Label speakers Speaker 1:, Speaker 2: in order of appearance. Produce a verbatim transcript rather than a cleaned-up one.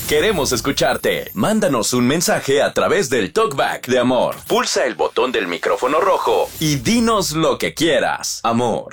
Speaker 1: Queremos escucharte. Mándanos un mensaje a través del TalkBack de Amor. Pulsa el botón del micrófono rojo y dinos lo que quieras. Amor.